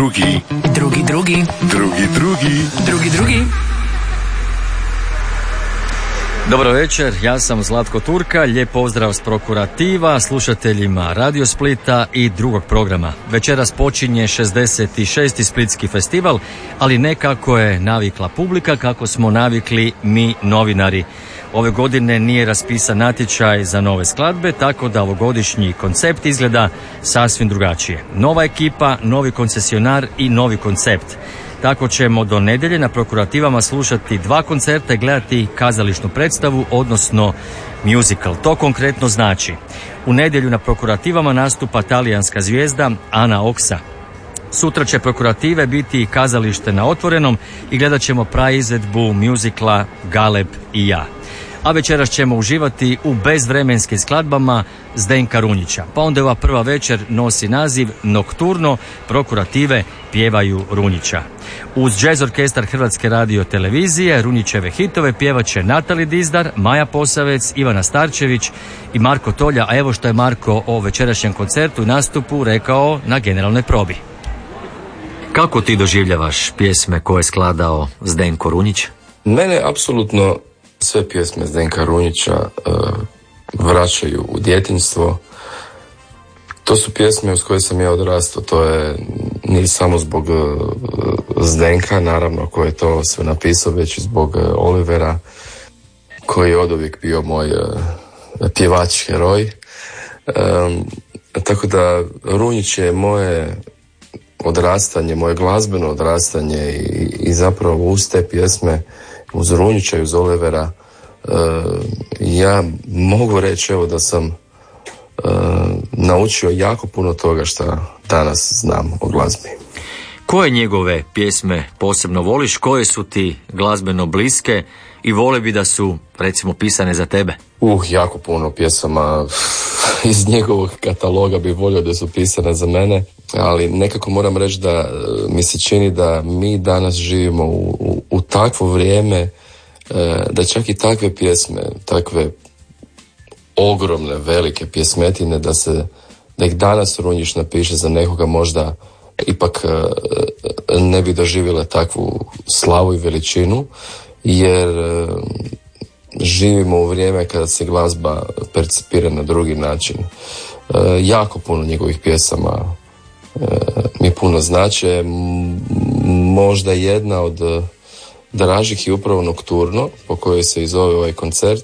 drugi. Dobro večer, ja sam Zlatko Turka, lijep pozdrav s Prokurativa, slušateljima Radio Splita i drugog programa. Večeras počinje 66. Splitski festival, ali ne kako je navikla publika, kako smo navikli mi novinari. Ove godine nije raspisan natječaj za nove skladbe, tako da ovogodišnji koncept izgleda sasvim drugačije. Nova ekipa, novi koncesionar i novi koncept. Tako ćemo do nedjelje na Prokurativama slušati 2 koncerta i gledati kazališnu predstavu, odnosno musical. To konkretno znači: u nedjelju na Prokurativama nastupa talijanska zvijezda Ana Oksa. Sutra će Prokurative biti kazalište na otvorenom i gledat ćemo praizvedbu musicala Galeb i ja. A večeras ćemo uživati u bezvremenskim skladbama Zdenka Runjića. Pa onda ova prva večer nosi naziv Nokturno, Prokurative pjevaju Runjića. Uz jazz orkestar Hrvatske radiotelevizije Runjićeve hitove pjevat će Natali Dizdar, Maja Posavec, Ivana Starčević i Marko Tolja. A evo što je Marko o večerašnjem koncertu i nastupu rekao na generalnoj probi. Kako ti doživljavaš pjesme koje je skladao Zdenko Runjić? Mene apsolutno sve pjesme Zdenka Runjića vraćaju u djetinjstvo. To su pjesme uz koje sam ja odrastao. To je nije samo zbog Zdenka, naravno, koji je to sve napisao, već i zbog Olivera, koji je oduvijek bio moj pjevač heroj. Tako da Runjić je moje odrastanje, moje glazbeno odrastanje i zapravo uz te pjesme, uz Runjića i uz Olivera, ja mogu reći evo da sam naučio jako puno toga što danas znam o glazbi. Koje njegove pjesme posebno voliš, koje su ti glazbeno bliske i vole bi da su, recimo, pisane za tebe? Jako puno pjesama iz njegovog kataloga bi volio da su pisane za mene, ali nekako moram reći da mi se čini da mi danas živimo u takvo vrijeme da čak i takve pjesme, takve ogromne, velike pjesmetine, da ih danas Runjić napiše za nekoga možda ipak ne bi doživjela takvu slavu i veličinu, jer živimo u vrijeme kada se glazba percipira na drugi način. Jako puno njegovih pjesama mi puno znače. Možda jedna od dražih je upravo Nokturno, po kojoj se i zove ovaj koncert.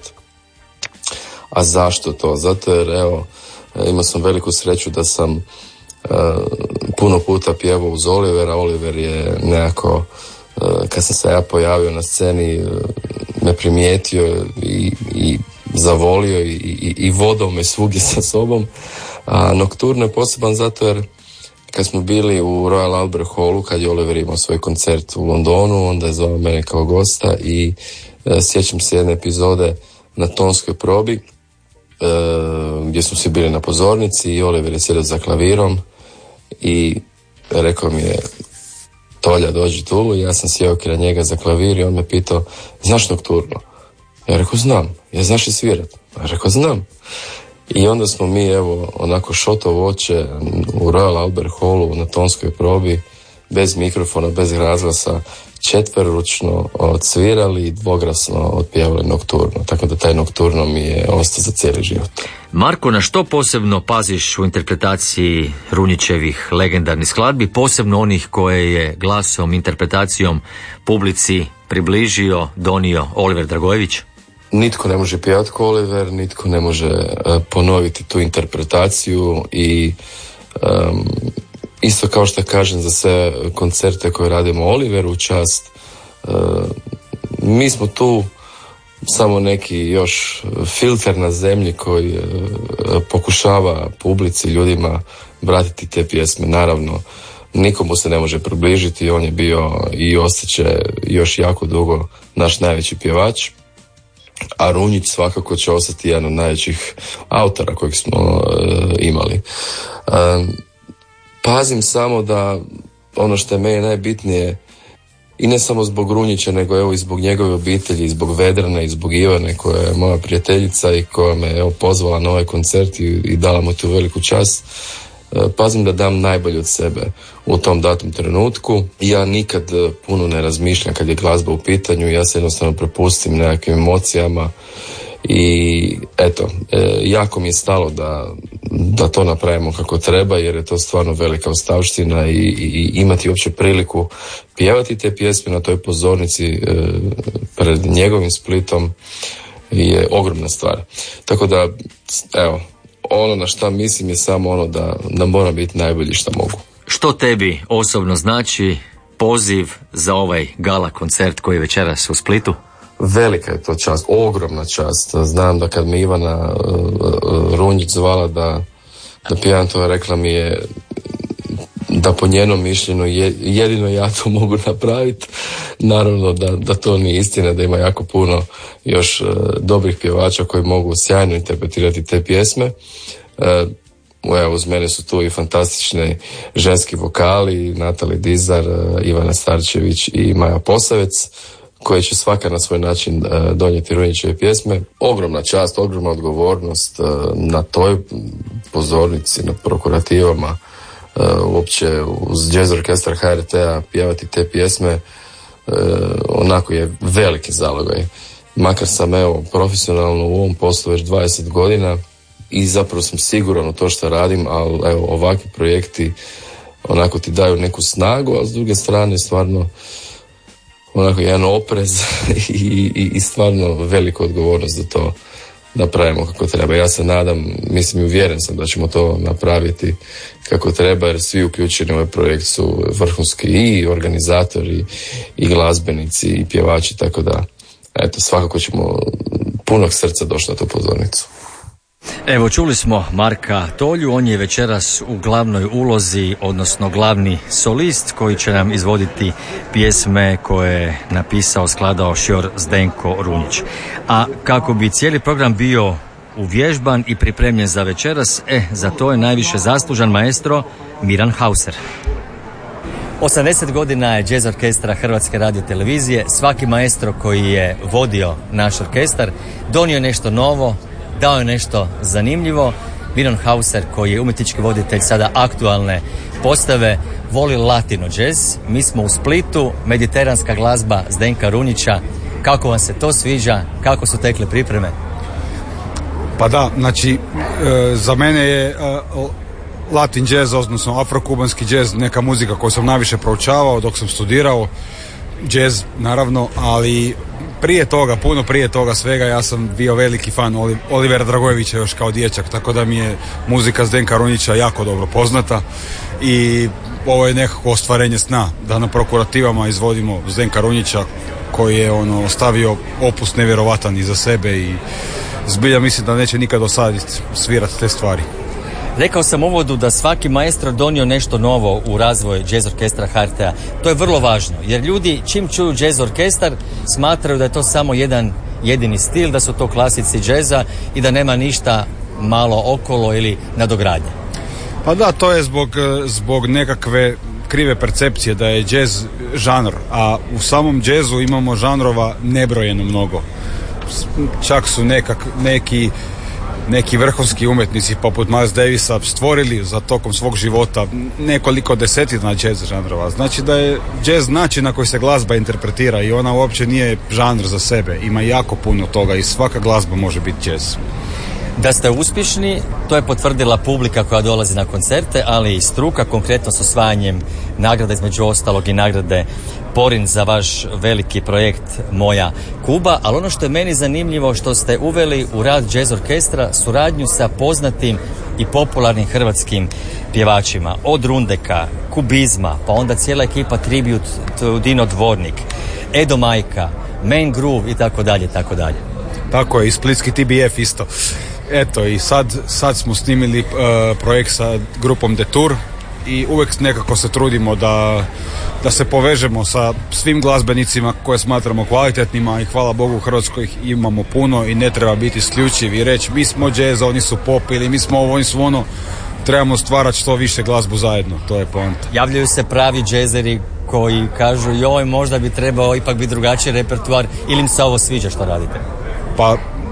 A zašto to? Zato jer, evo, imao sam veliku sreću da sam puno puta pjevao uz Olivera. Oliver je nekako, kad sam se ja pojavio na sceni, me primijetio i zavolio i vodao me svugdje sa sobom. A Nokturno je poseban zato jer kad smo bili u Royal Albert Hallu, kad je Oliver imao svoj koncert u Londonu, onda je zvao mene kao gosta i sjećam se jedne epizode na tonskoj probi gdje smo svi bili na pozornici i Oliver je sjedio za klavirom i rekao mi je: Tolja, dođi tu. I ja sam sjeo kraj njega za klavir i on me pitao: znaš Nokturno? Ja rekao: znam. Ja znaš i svirat? Ja rekao: znam. I onda smo mi, evo, onako šoto voće u Royal Albert Hallu na tonskoj probi, bez mikrofona, bez razglasa, četveroručno odsvirali i dvoglasno otpjevali Nokturno. Tako da taj Nokturno mi je ostao za cijeli život. Marko, na što posebno paziš u interpretaciji Runjićevih legendarnih skladbi, posebno onih koje je glasom, interpretacijom publici približio, donio Oliver Dragojević? Nitko ne može pjevati ko Oliver, nitko ne može ponoviti tu interpretaciju i isto kao što kažem za sve koncerte koje radimo Oliveru u čast, mi smo tu samo neki još filter na zemlji koji pokušava publici, ljudima vratiti te pjesme. Naravno, nikomu se ne može približiti, on je bio i ostaće još jako dugo naš najveći pjevač. A Runjić svakako će ostati jedan od najvećih autora kojeg smo imali. Pazim samo da ono što je meni najbitnije, i ne samo zbog Runjića, nego evo i zbog njegove obitelji, i zbog Vedrana, i zbog Ivane koja je moja prijateljica i koja me pozvala na ovaj koncert i dala mu tu veliku čast. pazim da dam najbolje od sebe u tom datom trenutku. Ja nikad puno ne razmišljam kad je glazba u pitanju, ja se jednostavno prepustim nekakvim emocijama i eto, jako mi je stalo da to napravimo kako treba, jer je to stvarno velika ostavština i imati uopće priliku pjevati te pjesme na toj pozornici pred njegovim Splitom je ogromna stvar. Tako da, evo, ono na šta mislim je samo ono da mora biti najbolji što mogu. Što tebi osobno znači poziv za ovaj gala koncert koji je večeras u Splitu? Velika je to čast, ogromna čast. Znam da kad me Ivana Runjić zvala da pjevam to, rekla mi je da po njenom mišljenju jedino ja to mogu napraviti. Naravno da to nije istina, da ima jako puno još dobrih pjevača koji mogu sjajno interpretirati te pjesme. Evo, uz mene su tu i fantastični ženski vokali, Natali Dizar, Ivana Starčević i Maja Posavec, koje će svaka na svoj način donijeti Runjićeve pjesme. Ogromna čast, ogromna odgovornost na toj pozornici, na prokurativama, uopće uz jazz orkestar HRT-a pjevati te pjesme, onako je veliki zalogaj. Makar sam evo profesionalno u ovom poslu već 20 godina i zapravo sam siguran u to što radim, ali evo ovakvi projekti onako ti daju neku snagu, a s druge strane stvarno onako jedan oprez i stvarno veliku odgovornost da to napravimo kako treba. Ja se nadam, mislim i uvjeren sam da ćemo to napraviti kako treba, jer svi uključeni u ovaj projekt su vrhunski i organizatori i glazbenici i pjevači, tako da eto, svakako ćemo punog srca doći na tu pozornicu. Evo, čuli smo Marka Tolju, on je večeras u glavnoj ulozi, odnosno glavni solist koji će nam izvoditi pjesme koje je napisao, skladao šjor Zdenko Runjić. A kako bi cijeli program bio uvježban i pripremljen za večeras, za to je najviše zaslužan maestro Miran Hauser. 80 godina je jazz orkestra Hrvatske radiotelevizije. Svaki maestro koji je vodio naš orkestar donio je nešto novo, dao je nešto zanimljivo. Miran Hauser, koji je umjetnički voditelj sada aktualne postave, voli latino jazz. Mi smo u Splitu, mediteranska glazba Zdenka Runjića. Kako vam se to sviđa? Kako su tekle pripreme? Pa da, znači, za mene je latin jazz, odnosno afrokubanski jazz, neka muzika koju sam najviše proučavao dok sam studirao. Jazz, naravno, ali puno prije toga svega ja sam bio veliki fan Olivera Dragojevića još kao dječak, tako da mi je muzika Zdenka Runjića jako dobro poznata i ovo je nekako ostvarenje sna da na prokurativama izvodimo Zdenka Runjića koji je ostavio opus nevjerovatan iza sebe i zbilja mislim da neće nikad dosaditi svirati te stvari. Rekao sam u uvodu da svaki maestro donio nešto novo u razvoj jazz orkestra HRT-a. To je vrlo važno, jer ljudi čim čuju jazz orkestar smatraju da je to samo jedan jedini stil, da su to klasici džeza i da nema ništa malo okolo ili nadogradnje. Pa da, to je zbog nekakve krive percepcije da je jazz žanr, a u samom jazzu imamo žanrova nebrojeno mnogo. Čak su neki vrhunski umjetnici poput Miles Davisa stvorili za tokom svog života nekoliko desetina jazz žanrova. Znači da je jazz način na koji se glazba interpretira i ona uopće nije žanr za sebe. Ima jako puno toga i svaka glazba može biti jazz. Da ste uspješni, to je potvrdila publika koja dolazi na koncerte, ali i struka, konkretno s osvajanjem nagrada, između ostalog i nagrade Porin za vaš veliki projekt Moja Kuba. Ali ono što je meni zanimljivo, što ste uveli u rad jazz orkestra suradnju sa poznatim i popularnim hrvatskim pjevačima. Od Rundeka, Kubizma, pa onda cijela ekipa Tribute Dino Dvornik, Edo Majka, Main Groove i tako dalje, tako dalje. Tako je, i splitski TBF isto. Eto, i sad smo snimili projekt sa grupom Detour i uvijek nekako se trudimo da se povežemo sa svim glazbenicima koje smatramo kvalitetnima i hvala Bogu u Hrvatskoj ih imamo puno i ne treba biti isključiv i reći mi smo jazz, oni su pop ili mi smo ovo, oni su ono. Trebamo stvarati što više glazbu zajedno, to je poanta. Javljaju se pravi džezeri koji kažu joj, možda bi trebao ipak biti drugačiji repertoar ili im se ovo sviđa što radite? Pa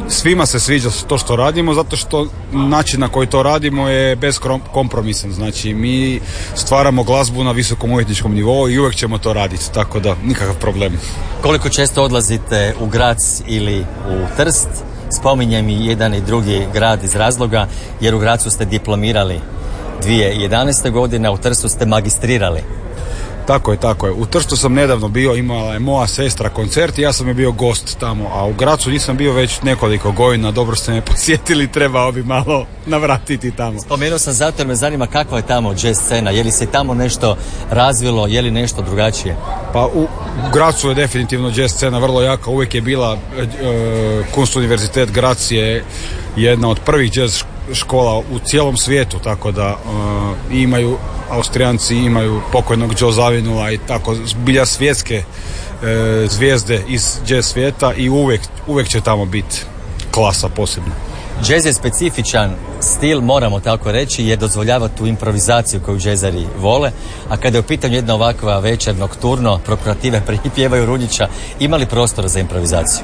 svima se sviđa to što radimo, zato što način na koji to radimo je beskompromisan. Znači, mi stvaramo glazbu na visokom umjetničkom nivou i uvijek ćemo to raditi, tako da nikakav problem. Koliko često odlazite u Grac ili u Trst? Spominjem i jedan i drugi grad iz razloga, jer u Gracu ste diplomirali 2011. godine, a u Trstu ste magistrirali. Tako je. U Trstu sam nedavno bio, imala je moja sestra koncert i ja sam je bio gost tamo, a u Gracu nisam bio već nekoliko godina, dobro ste me posjetili, trebao bi malo navratiti tamo. Spomenuo sam zato jer me zanima kakva je tamo jazz scena, je li se tamo nešto razvilo, je li nešto drugačije? Pa u Gracu je definitivno jazz scena vrlo jaka, uvijek je bila Kunstuniverzitet Grac je jedna od prvih jazz škola u cijelom svijetu, tako da imaju Austrijanci, imaju pokojnog Joe Zawinula i tako zbilja svjetske zvijezde iz jazz svijeta i uvijek će tamo biti klasa posebna. Jazz je specifičan stil, moramo tako reći, jer dozvoljava tu improvizaciju koju džezari vole, a kada je u pitanju jedna ovakva večer nokturno, prokurative pjevaju Runjića, ima li prostora za improvizaciju?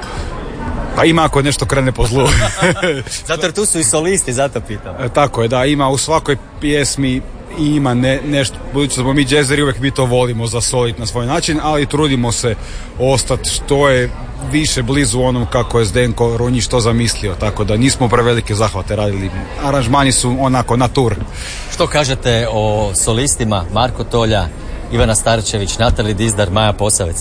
Pa ima ako nešto krene po zlu. Zato jer tu su i solisti, zato pitam. Tako je, da, ima u svakoj pjesmi i ima nešto, budući da smo mi džezeri, uvijek mi to volimo zasoliti na svoj način, ali trudimo se ostati što je više blizu onom kako je Zdenko Runjić to zamislio, tako da nismo prevelike zahvate radili. Aranžmani su onako na tur. Što kažete o solistima Marko Tolja, Ivana Starčević, Natalija Dizdar, Maja Posavec?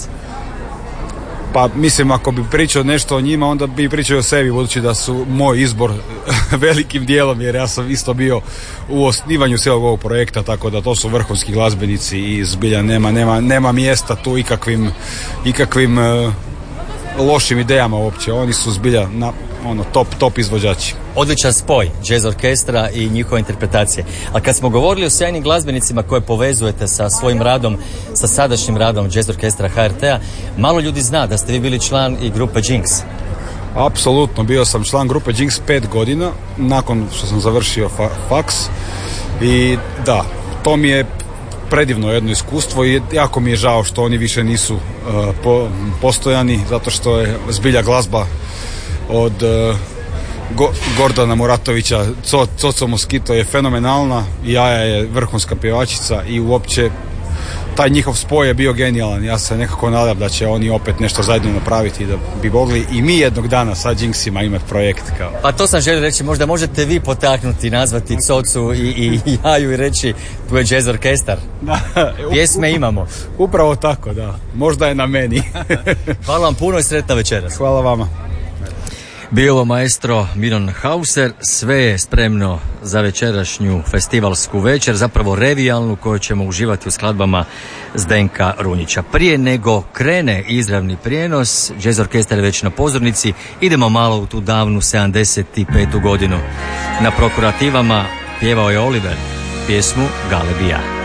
Pa mislim, ako bi pričao nešto o njima, onda bi pričao o sebi, budući da su moj izbor velikim dijelom, jer ja sam isto bio u osnivanju cijelog ovog projekta, tako da to su vrhunski glazbenici i zbilja nema mjesta tu ikakvim lošim idejama uopće. Oni su zbilja top izvođači. Odličan spoj jazz orkestra i njihove interpretacije. A kad smo govorili o sjajnim glazbenicima koje povezujete sa svojim radom, sa sadašnjim radom jazz orkestra HRT-a, malo ljudi zna da ste vi bili član i grupe Jinx. Apsolutno, bio sam član grupe Jinx 5 godina nakon što sam završio faks i da, to mi je predivno jedno iskustvo i jako mi je žao što oni više nisu postojani, zato što je zbilja glazba od Gordana Muratovića, Coco Moskito je fenomenalna, Jaja je vrhunska pjevačica i uopće taj njihov spoj je bio genijalan. Ja se nekako nadam da će oni opet nešto zajedno napraviti, da bi mogli i mi jednog dana sa Jinxima imati projekt kao. Pa to sam želio reći, možda možete vi potaknuti, nazvati Cocu i Jaju i reći tu je jazz orkestar. Pjesme imamo. Upravo tako, da. Možda je na meni. Hvala vam puno i sretna večeras. Hvala vama. Bio maestro Miron Hauser, sve je spremno za večerašnju festivalsku večer, zapravo revijalnu koju ćemo uživati u skladbama Zdenka Runjića. Prije nego krene izravni prijenos, jazz orkestar je već na pozornici, idemo malo u tu davnu 75. godinu. Na prokurativama pjevao je Oliver pjesmu Galebija.